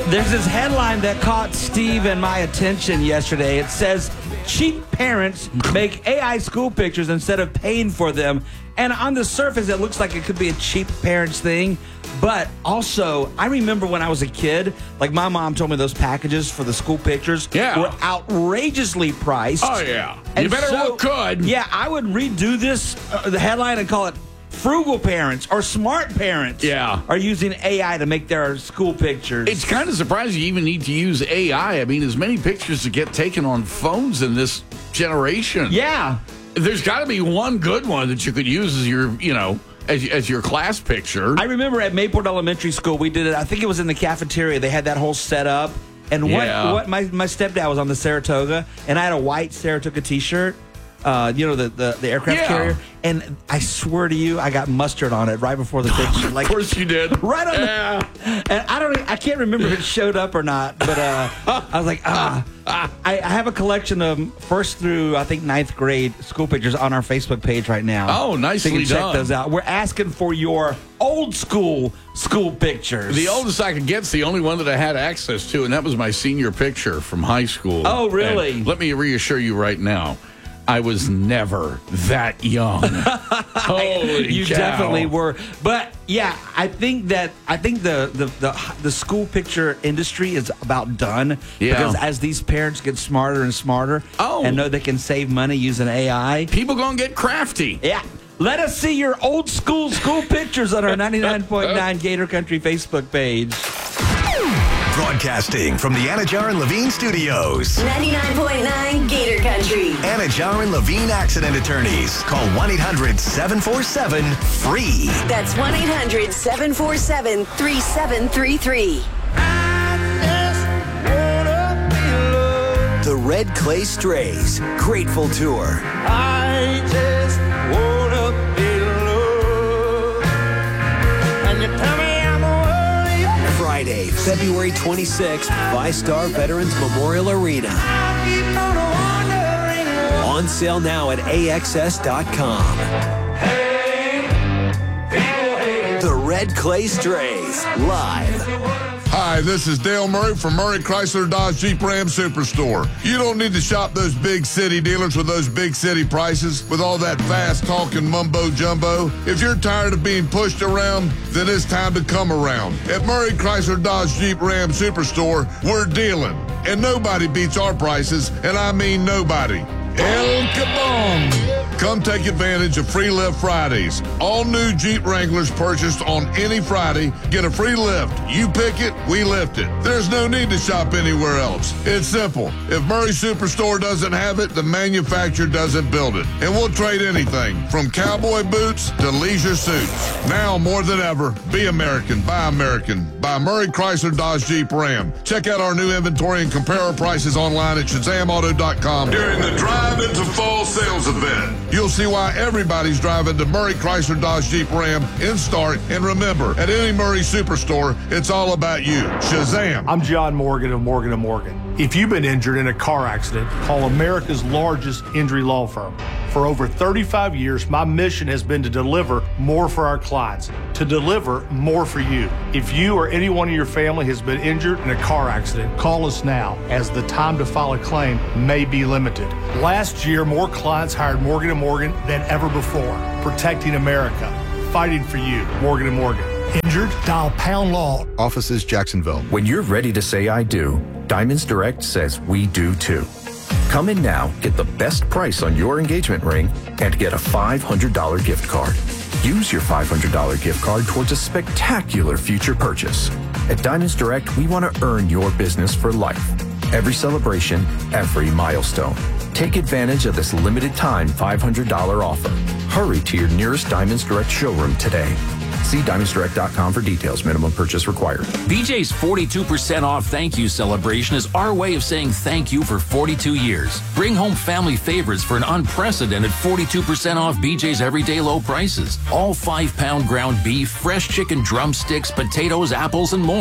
There's this headline that caught Steve and my attention yesterday. It says, cheap parents make AI school pictures instead of paying for them. And on the surface, it looks like it could be a cheap parents thing. But also, I remember when I was a kid, like my mom told me those packages for the school pictures were outrageously priced. Oh, yeah. And you better look good. Yeah, I would redo this, the headline, and call it frugal parents or smart parents are using AI to make their school pictures. It's kind of surprising you even need to use AI. I mean, as many pictures that get taken on phones in this generation. Yeah. There's got to be one good one that you could use as your, as your class picture. I remember at Mayport Elementary School, we did it. I think it was in the cafeteria. They had that whole setup. And what my stepdad was on the Saratoga, and I had a white Saratoga T-shirt. The aircraft carrier, and I swear to you, I got mustard on it right before the picture. Like, of course you did. Right on. And I can't remember if it showed up or not, but I was like, I have a collection of first through I think 9th grade school pictures on our Facebook page right now. Oh, nicely so you can done. check those out. We're asking for your old school pictures. The oldest I could get's the only one that I had access to, and that was my senior picture from high school. Oh, really? And let me reassure you right now, I was never that young. Holy you cow. definitely were. But yeah, I think the school picture industry is about done. Yeah. Because as these parents get smarter and smarter and know they can save money using AI, people gonna get crafty. Yeah. Let us see your old school pictures on our 99.9 Gator Country Facebook page. Broadcasting from the Anajar and Levine Studios. 99.9 Gator Country. Anajar and Levine Accident Attorneys. Call 1-800-747-FREE. That's 1-800-747-3733. The Red Clay Strays. Grateful Tour. I just wanna be loved. And you tell me I'm worthy. Friday, February 26th, VyStar Veterans Memorial Arena. On sale now at AXS.com. The Red Clay Strays, live. Hi, this is Dale Murray from Murray Chrysler Dodge Jeep Ram Superstore. You don't need to shop those big city dealers with those big city prices with all that fast talking mumbo jumbo. If you're tired of being pushed around, then it's time to come around. At Murray Chrysler Dodge Jeep Ram Superstore, we're dealing. And nobody beats our prices, and I mean nobody. El Kabong! Come take advantage of Free Lift Fridays. All new Jeep Wranglers purchased on any Friday get a free lift. You pick it, we lift it. There's no need to shop anywhere else. It's simple. If Murray Superstore doesn't have it, the manufacturer doesn't build it. And we'll trade anything from cowboy boots to leisure suits. Now more than ever, be American, buy American. Buy Murray Chrysler Dodge Jeep Ram. Check out our new inventory and compare our prices online at ShazamAuto.com during the Drive Into Fall sales event. You'll see why everybody's driving to Murray Chrysler Dodge Jeep Ram in Stark. And remember, at any Murray Superstore, it's all about you. Shazam! I'm John Morgan of Morgan & Morgan. If you've been injured in a car accident, call America's largest injury law firm. For over 35 years, my mission has been to deliver more for our clients, to deliver more for you. If you or anyone in your family has been injured in a car accident, call us now, as the time to file a claim may be limited. Last year, more clients hired Morgan & Morgan than ever before, protecting America, fighting for you. Morgan & Morgan. Injured? Dial pound law. Offices Jacksonville. When you're ready to say I do, Diamonds Direct says we do too. Come in now, get the best price on your engagement ring, and get a $500 gift card. Use your $500 gift card towards a spectacular future purchase. At Diamonds Direct, we want to earn your business for life. Every celebration, every milestone. Take advantage of this limited time $500 offer. Hurry to your nearest Diamonds Direct showroom today. See DiamondsDirect.com for details. Minimum purchase required. BJ's 42% off thank you celebration is our way of saying thank you for 42 years. Bring home family favorites for an unprecedented 42% off BJ's everyday low prices. All 5-pound ground beef, fresh chicken drumsticks, potatoes, apples, and more.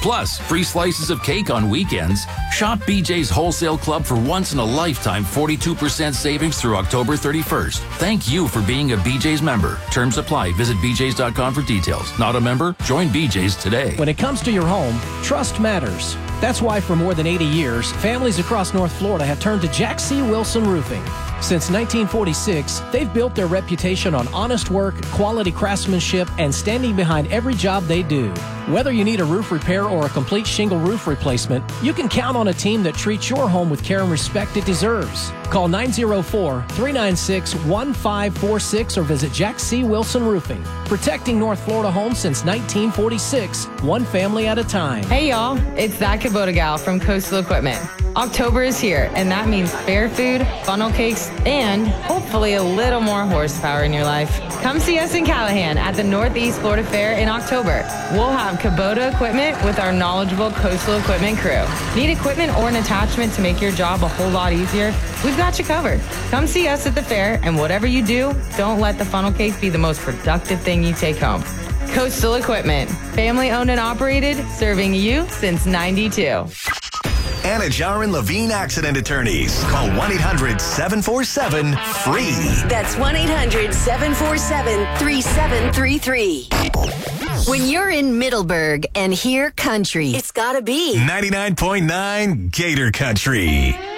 Plus, free slices of cake on weekends. Shop BJ's Wholesale Club for once-in-a-lifetime 42% savings through October 31st. Thank you for being a BJ's member. Terms apply. Visit bjs.com for details. Not a member? Join BJ's today. When it comes to your home, trust matters. That's why for more than 80 years, families across North Florida have turned to Jack C. Wilson Roofing. Since 1946, they've built their reputation on honest work, quality craftsmanship, and standing behind every job they do. Whether you need a roof repair or a complete shingle roof replacement, you can count on a team that treats your home with care and respect it deserves. Call 904-396-1546 or visit Jack C. Wilson Roofing. Protecting North Florida homes since 1946, one family at a time. Hey y'all, it's that Kubota gal from Coastal Equipment. October is here, and that means fair food, funnel cakes, and hopefully a little more horsepower in your life. Come see us in Callahan at the Northeast Florida Fair in October. We'll have Kubota equipment with our knowledgeable Coastal Equipment crew. Need equipment or an attachment to make your job a whole lot easier? We've got you covered. Come see us at the fair, and whatever you do, don't let the funnel cake be the most productive thing you take home. Coastal Equipment, family owned and operated, serving you since '92. Anna Jarin Levine Accident Attorneys. Call 1-800-747-FREE. That's 1-800-747-3733. When you're in Middleburg and hear country, it's gotta be 99.9 Gator Country.